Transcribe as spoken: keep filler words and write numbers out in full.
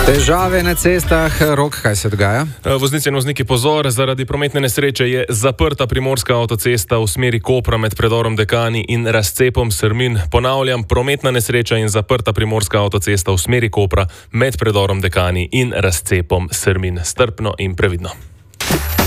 Težave na cestah, Rok, kaj se dogaja? Voznice in vozniki pozor, zaradi prometne nesreče je zaprta primorska avtocesta v smeri Kopra med predorom Dekani in razcepom Srmin. Ponavljam, prometna nesreča in zaprta primorska avtocesta v smeri Kopra med predorom Dekani in razcepom Srmin. Strpno in previdno.